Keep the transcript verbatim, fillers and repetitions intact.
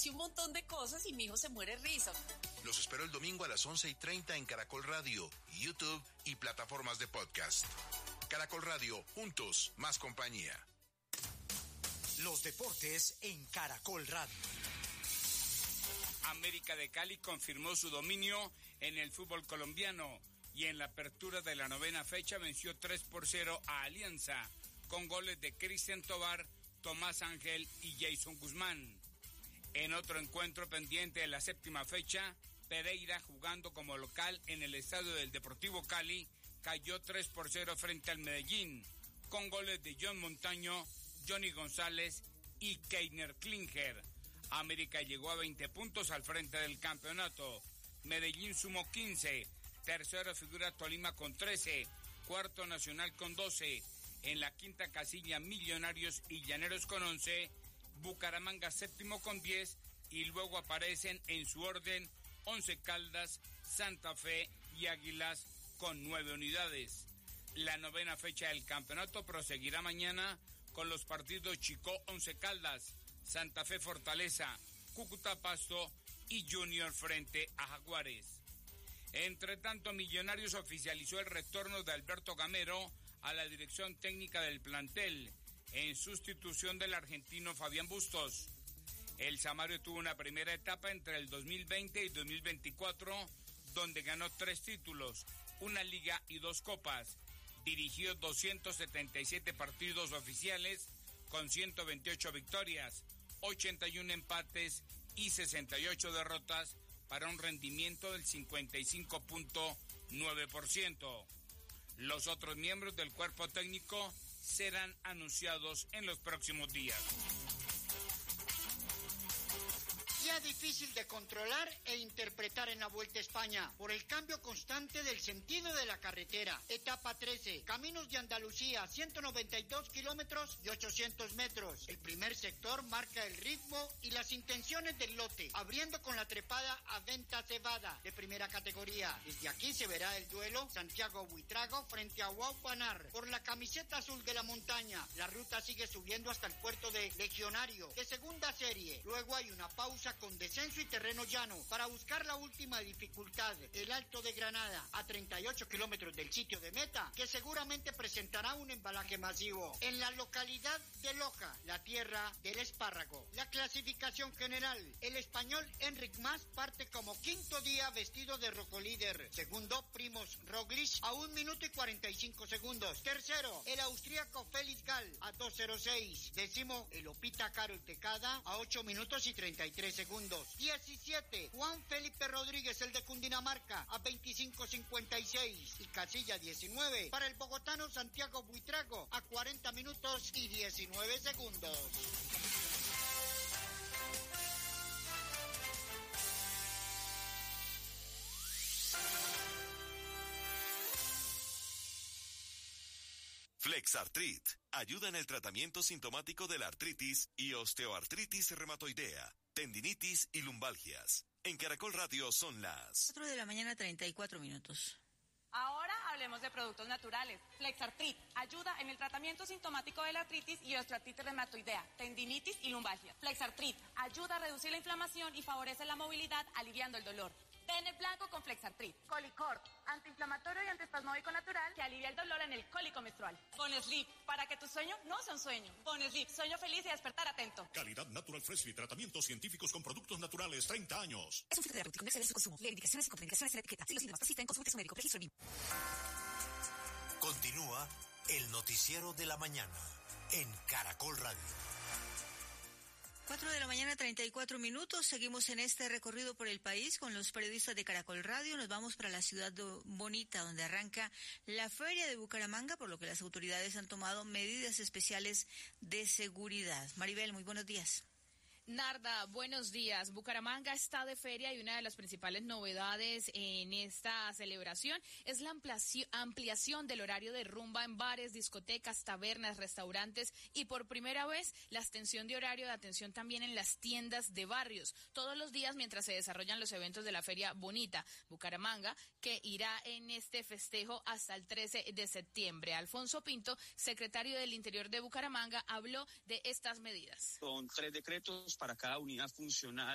dice un montón de cosas y mi hijo se muere risa. Los espero el domingo a las once y treinta en Caracol Radio, YouTube y plataformas de podcast. Caracol Radio, juntos, más compañía. Los deportes en Caracol Radio. América de Cali confirmó su dominio en el fútbol colombiano y en la apertura de la novena fecha venció tres por cero a Alianza, con goles de Cristian Tobar, Tomás Ángel y Jason Guzmán. En otro encuentro pendiente de la séptima fecha, Pereira, jugando como local en el estadio del Deportivo Cali, cayó tres por cero frente al Medellín, con goles de John Montaño, Johnny González y Keiner Klinger. América llegó a veinte puntos al frente del campeonato. Medellín sumó quince, tercero figura Tolima con trece, cuarto Nacional con doce, en la quinta casilla Millonarios y Llaneros con once, Bucaramanga séptimo con diez y luego aparecen en su orden Once Caldas, Santa Fe y Águilas con nueve unidades. La novena fecha del campeonato proseguirá mañana con los partidos Chicó Once Caldas, Santa Fe Fortaleza, Cúcuta Pasto y Junior frente a Jaguares. Entre tanto, Millonarios oficializó el retorno de Alberto Gamero a la dirección técnica del plantel, en sustitución del argentino Fabián Bustos. El Samario tuvo una primera etapa entre el dos mil veinte y dos mil veinticuatro, donde ganó tres títulos, una liga y dos copas. Dirigió doscientos setenta y siete partidos oficiales con ciento veintiocho victorias, ochenta y uno empates y sesenta y ocho derrotas para un rendimiento del cincuenta y cinco punto nueve por ciento. Los otros miembros del cuerpo técnico serán anunciados en los próximos días. Día difícil de controlar e interpretar en la Vuelta a España por el cambio constante del sentido de la carretera. Etapa trece, Caminos de Andalucía, ciento noventa y dos kilómetros y ochocientos metros. El primer sector marca el ritmo y las intenciones del lote, abriendo con la trepada a Venta Cebada de primera categoría. Desde aquí se verá el duelo Santiago Buitrago frente a Huaupanar por la camiseta azul de la montaña. La ruta sigue subiendo hasta el puerto de Legionario de segunda serie. Luego hay una pausa con descenso y terreno llano para buscar la última dificultad, el Alto de Granada, a treinta y ocho kilómetros del sitio de meta, que seguramente presentará un embalaje masivo. En la localidad de Loja, la tierra del espárrago. La clasificación general, el español Enric Mas parte como quinto día vestido de rocolíder. Segundo, Primoz Roglic a un minuto y cuarenta y cinco segundos. Tercero, el austríaco Félix Gall a dos cero seis. Décimo, el Opita Karol Tecada a ocho minutos y treinta y tres segundos. diecisiete, Juan Felipe Rodríguez, el de Cundinamarca, a veinticinco cincuenta y seis. Y casilla diecinueve para el bogotano Santiago Buitrago a cuarenta minutos y diecinueve segundos. Flexartrit ayuda en el tratamiento sintomático de la artritis y osteoartritis reumatoidea, tendinitis y lumbalgias. En Caracol Radio son las cuatro de la mañana, treinta y cuatro minutos. Ahora hablemos de productos naturales. Flexartrit ayuda en el tratamiento sintomático de la artritis y osteoartritis reumatoidea, tendinitis y lumbalgia. Flexartrit ayuda a reducir la inflamación y favorece la movilidad, aliviando el dolor. Ten el blanco con Flexartrit. Colicorp, antiinflamatorio y antiespasmódico natural que alivia el dolor en el cólico menstrual. Bonesleep, para que tu sueño no sea un sueño. Bonesleep, sueño feliz y despertar atento. Calidad Natural Freshly, tratamientos científicos con productos naturales, treinta años. Es un filtro terapéutico, no excede su consumo. Leer indicaciones y contraindicaciones en la etiqueta. Si los síntomas persisten, consulte a su médico. Registro B I M. Continúa el noticiero de la mañana en Caracol Radio. cuatro de la mañana, treinta y cuatro minutos. Seguimos en este recorrido por el país con los periodistas de Caracol Radio. Nos vamos para la ciudad bonita, donde arranca la Feria de Bucaramanga, por lo que las autoridades han tomado medidas especiales de seguridad. Maribel, muy buenos días. Narda, buenos días. Bucaramanga está de feria y una de las principales novedades en esta celebración es la ampliación del horario de rumba en bares, discotecas, tabernas, restaurantes y por primera vez la extensión de horario de atención también en las tiendas de barrios, todos los días mientras se desarrollan los eventos de la Feria Bonita Bucaramanga, que irá en este festejo hasta el trece de septiembre. Alfonso Pinto, secretario del Interior de Bucaramanga, habló de estas medidas. Son tres decretos para cada unidad funcional